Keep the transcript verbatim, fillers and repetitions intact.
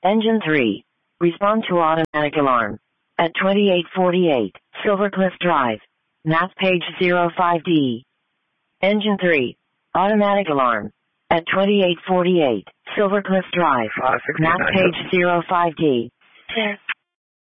Engine three. Respond to automatic alarm. At twenty-eight forty-eight, Silvercliff Drive. Map page zero five D. Engine three. Automatic alarm. At twenty-eight forty-eight, Silvercliff Drive. Map page zero five D.